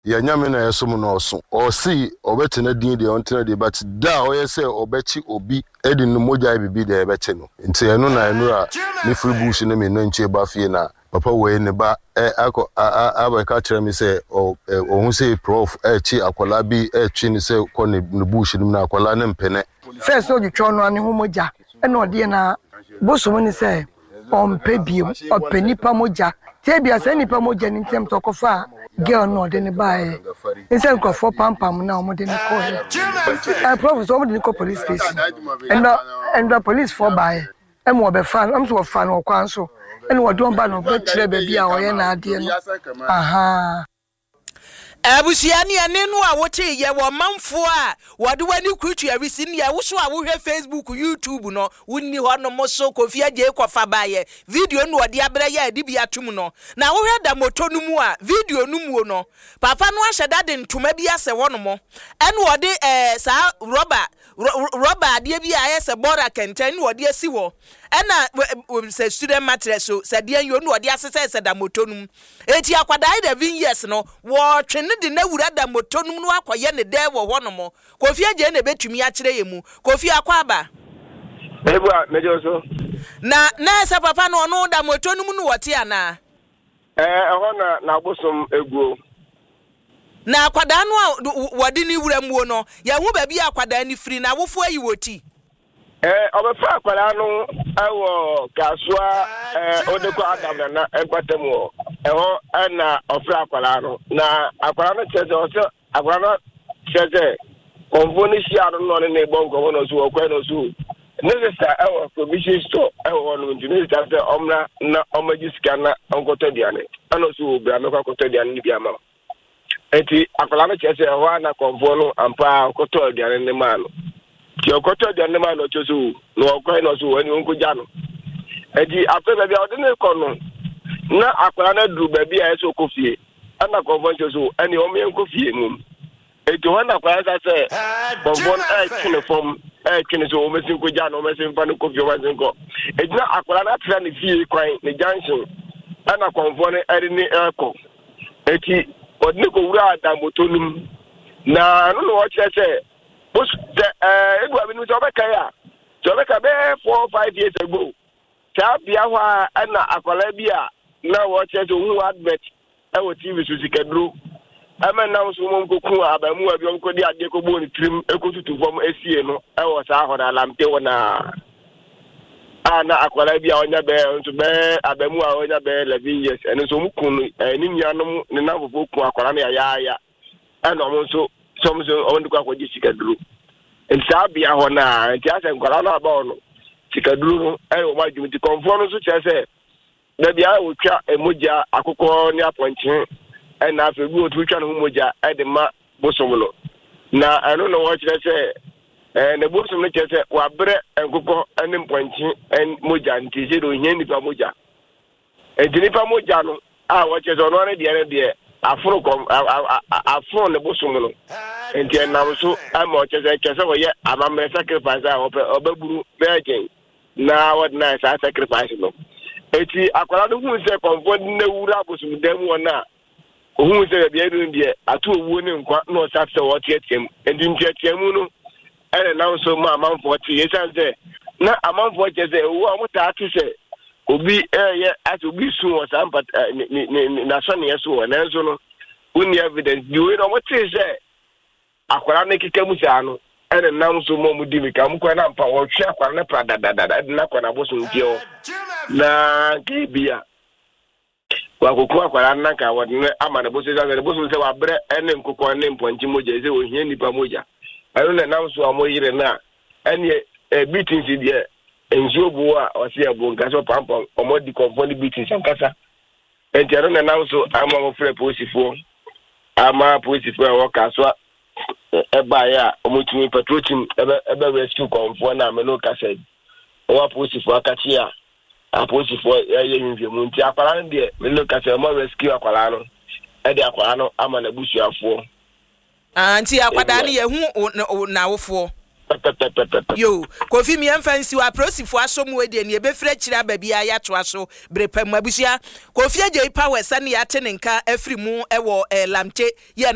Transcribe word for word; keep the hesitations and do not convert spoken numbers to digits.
ya nyame na yesom no oso o si obetena din de ontena de but da o yese obechi obi edi no moja bibi de ebeche no nti eno na enura ni free bush na me no nche ba fie na papa we ne ba akọ abeka kire mi se o hu se prof e chi akola bi e chi ni se ko ne bush ni na akola ne mpene first o jutwo no ane ho moja e na ode na boso ni se on pebiem o penipa moja te bia se nipa moja ni ntem to kofa girl no de ne bae inse ko for pampam na o mo de ne ko I prof so mo de ne ko police station and and the police for bae e mo be fan am so fan o kwan so e no do ba no be kire ba bia o ye na ade no aha Abusia ni ane no a wote ye wo manfo a wode wani kutu ya risi ni ya wo so a wo hwe Facebook YouTube no wonni ho no mo so Kofi Agye kofa baye video no wode abra ya adi bia tum no na wo hwe da moto no mu a video no mu no papa no ahye dade ntoma bi ase wo no mo ene wode eh sa rubber rubber ade bi ayese bora kenten wode asi wo ena se student mattress so se de yo no wode asese se da moto no eti akwadai da vin years no wo twe ne de na wura da moto no no akoye ne de wo ho no mo Kofi Agye na betumi a kire yemu Kofi akwaba ebua mejo so na na se papa no no da moto no no wote ana eh eho na na bosom eguo na akwada no wode ni wura muo no ye hu ba bi akwada ni firi na wofo ayi woti eh obefa akwada no awo kasua eh odeko adam na ekwatemu eho na ofra akwada no na akwada no cheze oso akwada no cheze konvoni si aro no ne bongo no so okwe no so necessary ewo provision store ewo no ndine cheze omna na omagisika na onkoto diane ano so obra me kwakoto diane ni biama eti akwada no cheze eho na konvono ampa okoto diane ne mano ti okoto diane mano choso no okwe no so ani onkoja no eti after bia odine kono na akwara na duru ba bia eso kofie ana convention so ani o me kofie mu eti wana akwara sa se bonbon e kine form e kine so o mesin ko ja no o mesin fa no kofie o mesin ko eti na akwara na tra ne fie kwan ne junction ana convon e ni eko eti odne ko wura da motonum na no no o che se bus eh edwa bi no so be kai a so be ka be four five years ago ta bia wa ana akwara bia na watch it who advert e wo T V so sikadru ama na so mo nkoku abamu abi onko di ade ko bo ni trim ekotutu fom esie no e wo sa ho na lamte wona ana akwala bia onya be nso be abamu a onya be eleven years ene so mukunu ni nuanom ne na fofo ku akwala na ya ya ana mo nso som so on ko akwaji sikadru nsa bia ho na nti ase nkwala na ba ono sikadru no e wo ma jumti konfo no so chese na bia wo twa emoja akokọ ni aponche e na afebu otu twa no moja e de ma bosom no na anu no wo kire se eh na bosom no kire se wa bre enkokọ ene mponche en moja nti se do hia nipa moja e di nipa moja no a wo kire se no ne de ne de afro kom afro ne bosom no nti na so ama wo kire se kire se wo ye amamre sacrifice a obaburu bejen na what na sacrifice no eti akwara no hu se comfort na wura abosum dem wona ohun se bia edu ndie ato owuo ne nkwa na o sakse wo tietiem endi ntietiemu no ene na so ma amanfo tie yesanse na amanfo cheze wo amota atu se obi eh as obi su o sampa na so ne yeso na enso no uni evidence di we no mo tie se akwara ne kikamu sa no ene na so mo mu di mi ka mu kwa na mpa wo hwe akwara ne pra dadada na kwa na bosum tie o na kibia wakoku akwara naka wadne amana boso za boso se wabre ene nkokọ ne mponchi moja ze ohia nipa moja ayo na namso amoyire na ene beatings die enjobu a osi abo nkaso pampam omodi confound beatings ankasa enti ayo na namso ama mo frɛ posifo ama posifo a wakaso eba ya omotumi patrol team ebe ebe rescue confound na me no kasa o posifo akachi a aposi for ya yinvi mu nti akwara de me look at mo rescue akwara no e de akwara no ama na busuafo ah nti akwada ne ye hu na wofo yo Kofi mi emfansi wa prosifo asomu de ne be frɛ kira baabi a ya to aso brepam abusua Kofi Agye power sane ya te ne nka afri mu e wo lamte ye